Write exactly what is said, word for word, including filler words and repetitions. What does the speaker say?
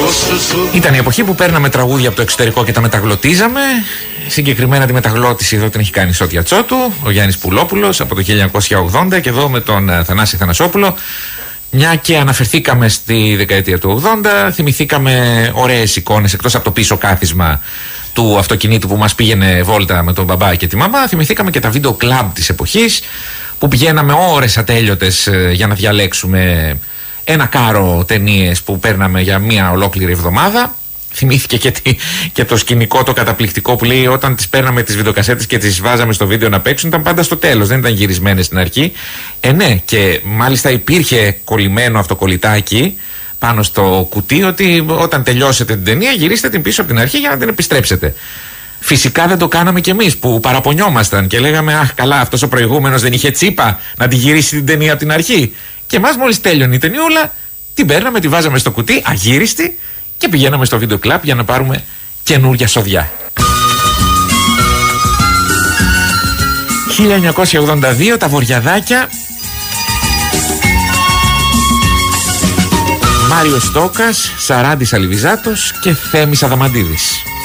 Ήταν η εποχή που παίρναμε τραγούδια από το εξωτερικό και τα μεταγλωτίζαμε. Συγκεκριμένα τη μεταγλώτηση εδώ την έχει κάνει η Σότια Τσότου, ο Γιάννης Πουλόπουλος από το χίλια εννιακόσια ογδόντα, και εδώ με τον Θανάση Θανασόπουλο. Μια και αναφερθήκαμε στη δεκαετία του ογδόντα, θυμηθήκαμε ωραίες εικόνες εκτός από το πίσω κάθισμα του αυτοκινήτου που μας πήγαινε βόλτα με τον μπαμπά και τη μαμά. Θυμηθήκαμε και τα βίντεο κλαμπ της εποχής, που πηγαίναμε ώρες ατέλειωτες για να διαλέξουμε ένα κάρο ταινίες που παίρναμε για μια ολόκληρη εβδομάδα. Θυμήθηκε και, τη, και το σκηνικό το καταπληκτικό που λέει όταν τις παίρναμε τις βιντεοκασέτες και τις βάζαμε στο βίντεο να παίξουν, ήταν πάντα στο τέλος, δεν ήταν γυρισμένες στην αρχή. Ε, ναι, και μάλιστα υπήρχε κολλημένο αυτοκολλητάκι πάνω στο κουτί ότι όταν τελειώσετε την ταινία γυρίστε την πίσω από την αρχή για να την επιστρέψετε. Φυσικά δεν το κάναμε κι εμείς που παραπονιόμασταν και λέγαμε αχ, καλά, αυτός ο προηγούμενος δεν είχε τσίπα να τη γυρίσει την ταινία από την αρχή. Και εμάς μόλις τέλειωνε η ταινιούλα, την παίρναμε, τη βάζαμε στο κουτί αγύριστη και πηγαίναμε στο βίντεο κλαμπ για να πάρουμε καινούρια σοδιά. χίλια εννιακόσια ογδόντα δύο, τα Βοριαδάκια. Μάριος Στόκας, Σαράντης Αλιβιζάτος και Θέμης Αδαμαντίδης.